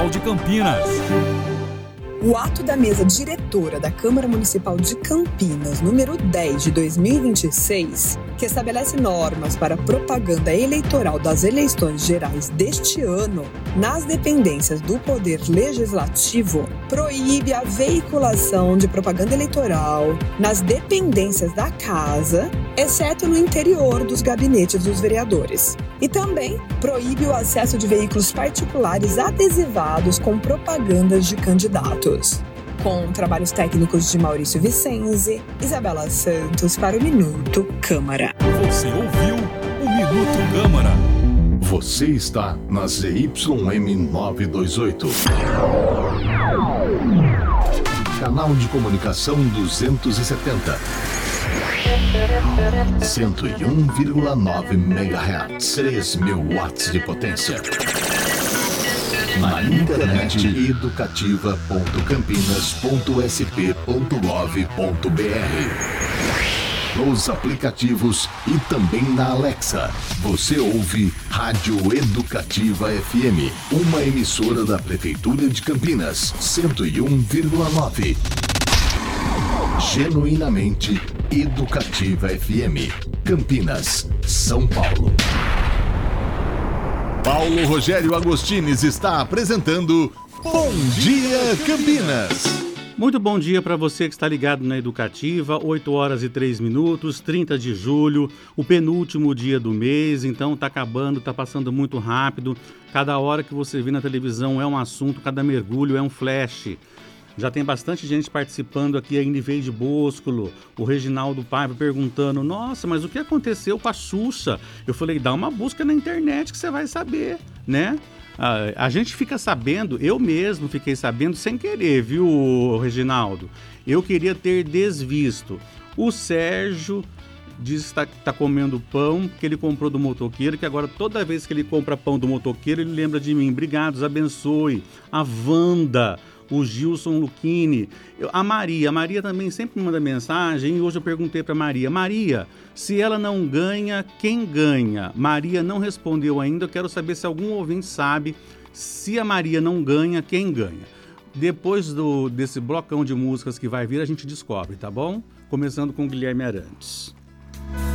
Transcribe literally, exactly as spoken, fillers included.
Municipal de Campinas. O ato da mesa diretora da Câmara Municipal de Campinas, número dez de dois mil e vinte e seis, que estabelece normas para propaganda eleitoral das eleições gerais deste ano, nas dependências do Poder Legislativo, proíbe a veiculação de propaganda eleitoral nas dependências da Casa, exceto no interior dos gabinetes dos vereadores. E também proíbe o acesso de veículos particulares adesivados com propagandas de candidatos. Com trabalhos técnicos de Maurício Vicenzi, Isabela Santos para o Minuto Câmara. Você ouviu o Minuto Câmara. Você está na Z Y M novecentos e vinte e oito. Canal de comunicação duzentos e setenta. cento e um vírgula nove megahertz. três mil watts de potência. Na internet educativa ponto campinas ponto s p ponto gov ponto b r. Nos aplicativos e também na Alexa. Você ouve Rádio Educativa F M, uma emissora da Prefeitura de Campinas, cento e um vírgula nove. Genuinamente Educativa F M, Campinas, São Paulo. Paulo Rogério Agostines está apresentando Bom Dia Campinas. Muito bom dia para você que está ligado na Educativa, oito horas e três minutos, trinta de julho, o penúltimo dia do mês, então está acabando, está passando muito rápido. Cada hora que você vê na televisão é um assunto, cada mergulho é um flash. Já tem bastante gente participando aqui ainda em vez de Boscolo, o Reginaldo Paiva perguntando, nossa, mas o que aconteceu com a Xuxa? Eu falei, dá uma busca na internet que você vai saber, né? A, a gente fica sabendo, eu mesmo fiquei sabendo sem querer, viu, Reginaldo? Eu queria ter desvisto. O Sérgio diz que está tá comendo pão que ele comprou do motoqueiro, que agora toda vez que ele compra pão do motoqueiro, ele lembra de mim. Obrigado, Deus abençoe. A Wanda, o Gilson Luchini, eu, a Maria. A Maria também sempre me manda mensagem e hoje eu perguntei para Maria. Maria, se ela não ganha, quem ganha? Maria não respondeu ainda. Eu quero saber se algum ouvinte sabe se a Maria não ganha, quem ganha. Depois do, desse blocão de músicas que vai vir, a gente descobre, tá bom? Começando com Guilherme Arantes.